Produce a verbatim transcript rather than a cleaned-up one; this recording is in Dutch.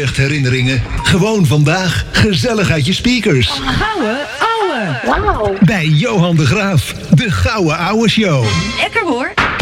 jeugdherinneringen. Gewoon vandaag. Gezellig uit je speakers. Gouden ouwe. Wauw. Bij Johan de Graaf. De Gouden Ouwe Show. Lekker hoor.